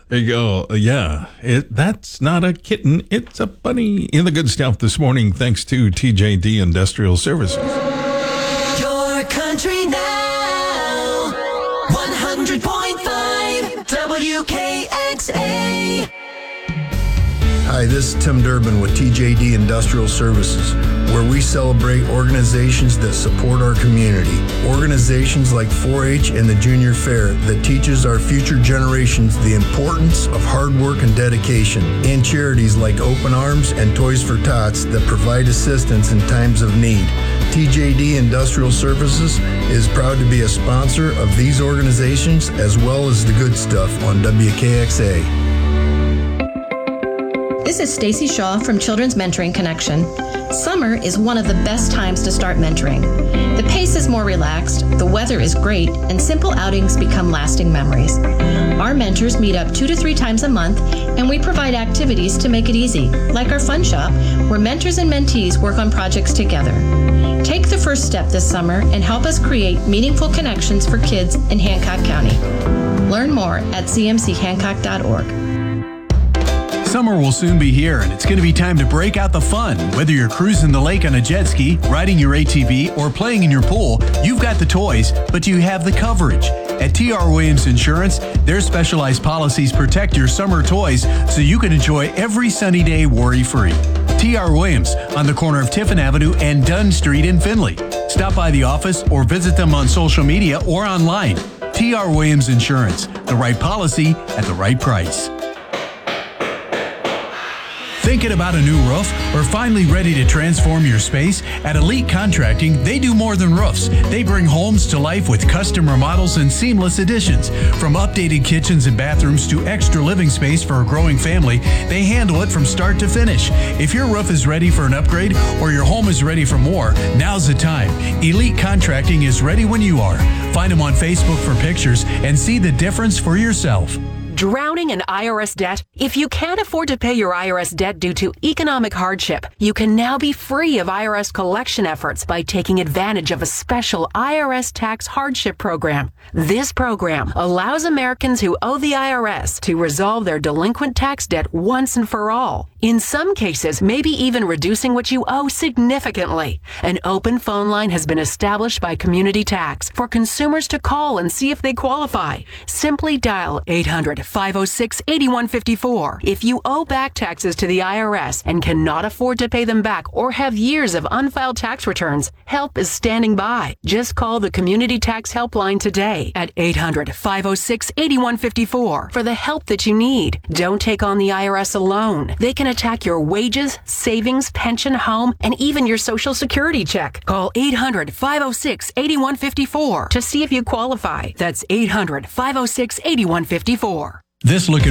There you go. Yeah, that's not a kitten. It's a bunny. In the good stuff this morning, thanks to TJD Industrial Services. Your country now. 100.5 WKXA. Hi, this is Tim Durbin with TJD Industrial Services, where we celebrate organizations that support our community. Organizations like 4-H and the Junior Fair that teaches our future generations the importance of hard work and dedication, and charities like Open Arms and Toys for Tots that provide assistance in times of need. TJD Industrial Services is proud to be a sponsor of these organizations as well as the good stuff on WKXA. This is Stacy Shaw from Children's Mentoring Connection. Summer is one of the best times to start mentoring. The pace is more relaxed, the weather is great, and simple outings become lasting memories. Our mentors meet up 2 to 3 times a month, and we provide activities to make it easy, like our fun shop, where mentors and mentees work on projects together. Take the first step this summer and help us create meaningful connections for kids in Hancock County. Learn more at cmchancock.org. Summer will soon be here, and it's going to be time to break out the fun. Whether you're cruising the lake on a jet ski, riding your ATV, or playing in your pool, you've got the toys, but you have the coverage. At T.R. Williams Insurance, their specialized policies protect your summer toys so you can enjoy every sunny day worry-free. T.R. Williams on the corner of Tiffin Avenue and Dunn Street in Findlay. Stop by the office or visit them on social media or online. T.R. Williams Insurance, the right policy at the right price. Thinking about a new roof or finally ready to transform your space? At Elite Contracting, they do more than roofs. They bring homes to life with custom remodels and seamless additions. From updated kitchens and bathrooms to extra living space for a growing family, they handle it from start to finish. If your roof is ready for an upgrade or your home is ready for more, now's the time. Elite Contracting is ready when you are. Find them on Facebook for pictures and see the difference for yourself. Drowning in IRS debt? If you can't afford to pay your IRS debt due to economic hardship, you can now be free of IRS collection efforts by taking advantage of a special IRS tax hardship program. This program allows Americans who owe the IRS to resolve their delinquent tax debt once and for all. In some cases, maybe even reducing what you owe significantly. An open phone line has been established by Community Tax for consumers to call and see if they qualify. Simply dial 800-506-8154. If you owe back taxes to the IRS and cannot afford to pay them back or have years of unfiled tax returns, help is standing by. Just call the Community Tax Helpline today at 800-506-8154 for the help that you need. Don't take on the IRS alone. They can attack your wages, savings, pension, home, and even your Social Security check. Call 800-506-8154 to see if you qualify. That's 800-506-8154. This look at